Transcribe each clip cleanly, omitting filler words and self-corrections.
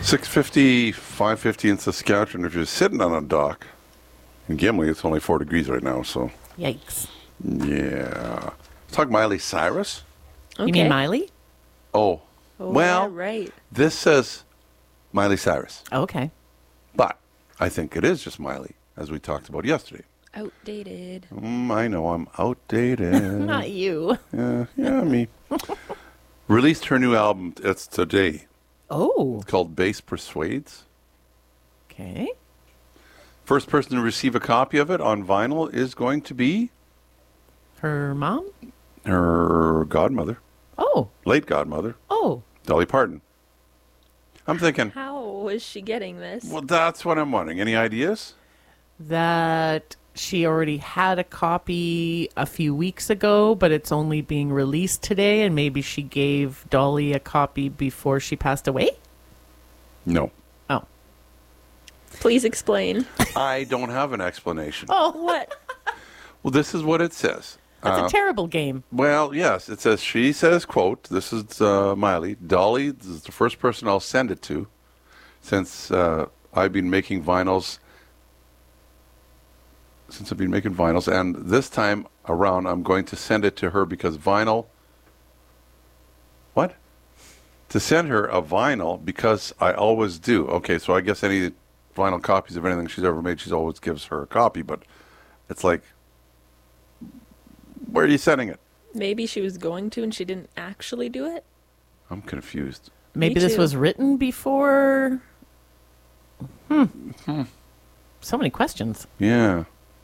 650, 550 in Saskatchewan. If you're sitting on a dock in Gimli, it's only 4 degrees right now. So, Yikes. yeah. Let's talk Miley Cyrus. You mean Miley? Oh, well, yeah, right. this says Miley Cyrus. Okay. But I think it is just Miley, as we talked about yesterday. Outdated. I know I'm outdated. Not you. Yeah, me. Released her new album. It's today. Oh. It's called Bass Persuades. Okay. First person to receive a copy of it on vinyl is going to be Her mom? her godmother, Oh. late godmother, Oh. Dolly Parton. I'm thinking, How is she getting this? well, that's what I'm wondering. Any ideas? That she already had a copy a few weeks ago, but it's only being released today, and maybe she gave Dolly a copy before she passed away? No. Oh. Please explain. I don't have an explanation. Oh, What? Well, this is what it says. that's a terrible game. Well, yes, it says, she says, quote, this is Miley, Dolly, this is the first person I'll send it to since I've been making vinyls. And this time around, I'm going to send it to her because vinyl. What? To send her a vinyl because I always do. Okay, so I guess any vinyl copies of anything she's ever made, she always gives her a copy. But it's like, where are you sending it? Maybe she was going to and she didn't actually do it? I'm confused. Maybe this too. was written before. So many questions. Yeah.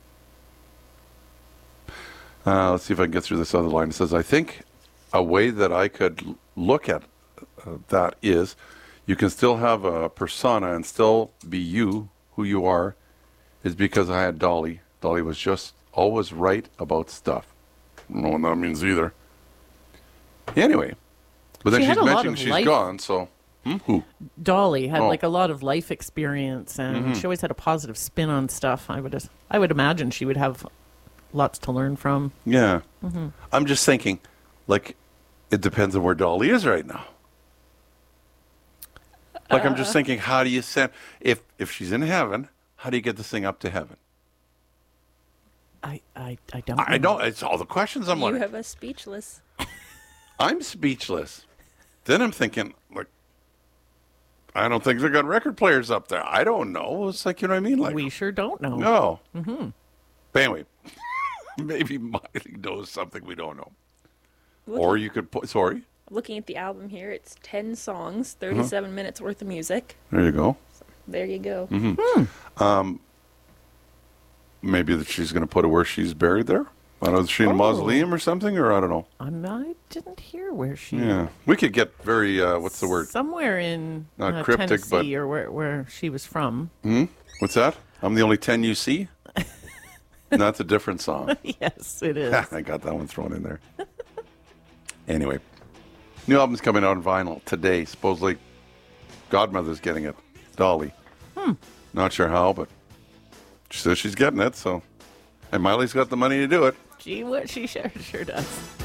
Let's see if I can get through this other line. It says, I think a way that I could look at that is you can still have a persona and still be you, who you are, is because I had Dolly. Dolly was just always right about stuff. I don't know what that means either. Anyway. But then She had she's a lot mentioning of she's life. gone, so. Who? Dolly had Oh. like a lot of life experience, and she always had a positive spin on stuff. I would imagine she would have lots to learn from. Yeah. I'm just thinking, like, it depends on where Dolly is right now. Like, I'm just thinking, how do you send, if she's in heaven, how do you get this thing up to heaven? I don't know. I don't, it's all the questions I'm You wondering. have us speechless. I'm speechless. Then I'm thinking, like, I don't think they got record players up there. I don't know. It's like, you know what I mean? Like, We sure don't know. no. But anyway, maybe Miley knows something we don't know. Or you could put, sorry, Looking at the album here, it's 10 songs, 37 minutes worth of music. there you go. There you go. Maybe that she's going to put her where she's buried there. I don't know, is she in a Oh. mausoleum or something, or I don't know. I didn't hear where she. Yeah, we could get very what's the word? Somewhere in Not cryptic, Tennessee but- or where she was from. What's that? I'm the only 10 you see. That's a different song. Yes, it is. I got that one thrown in there. Anyway, new album's coming out on vinyl today. Supposedly, Godmother's getting it. Dolly. Not sure how, but she says she's getting it. So, and Miley's got the money to do it. Gee, what she sure does.